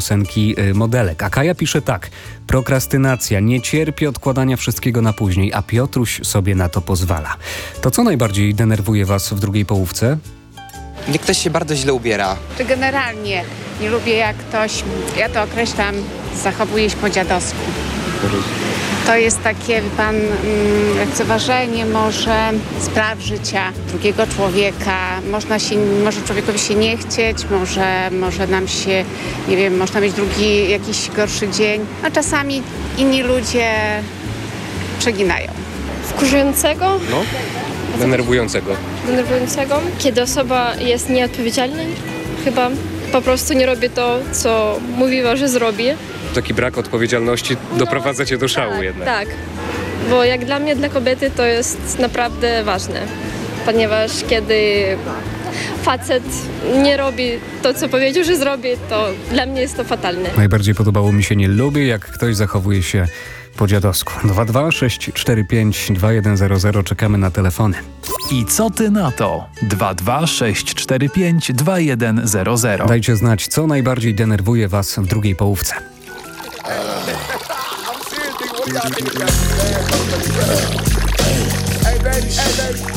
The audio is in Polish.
piosenki modelek. A Kaja pisze tak: prokrastynacja, nie cierpię odkładania wszystkiego na później, a Piotruś sobie na to pozwala. To co najbardziej denerwuje was w drugiej połówce? Gdy ktoś się bardzo źle ubiera. Czy generalnie nie lubię, jak ktoś, ja to określam, zachowuje się po dziadowsku. To jest takie, wie pan, lekceważenie może spraw życia drugiego człowieka. Może człowiekowi się nie chcieć, może nam się, nie wiem, można mieć drugi, jakiś gorszy dzień. A czasami inni ludzie przeginają. Wkurzającego, Denerwującego. kiedy osoba jest nieodpowiedzialna, chyba po prostu nie robi to, co mówiła, że zrobi. Taki brak odpowiedzialności doprowadza cię do szału tak, jednak. Tak, bo jak dla mnie, dla kobiety to jest naprawdę ważne, ponieważ kiedy facet nie robi to, co powiedział, że zrobi, to dla mnie jest to fatalne. Najbardziej podobało mi się nie lubię, jak ktoś zachowuje się po dziadowsku. 226452100. Czekamy na telefony. I co ty na to? 226452100. Dajcie znać, co najbardziej denerwuje was w drugiej połówce. Hey baby,